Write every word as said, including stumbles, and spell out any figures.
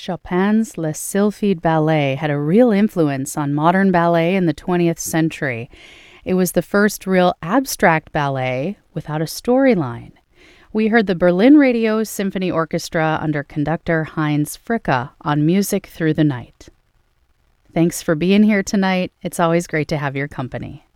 Chopin's Le Sylphide Ballet had a real influence on modern ballet in the twentieth century. It was the first real abstract ballet without a storyline. We heard the Berlin Radio Symphony Orchestra under conductor Heinz Fricke on Music Through the Night. Thanks for being here tonight. It's always great to have your company.